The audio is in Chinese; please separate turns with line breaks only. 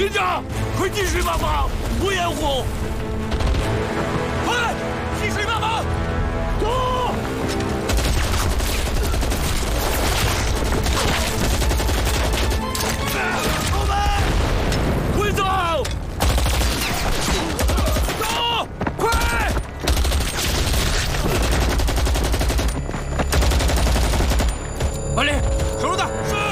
队长，快进水帮忙，不掩护！快，进水帮忙！走！后门，快走！走，快！管理，手榴弹是。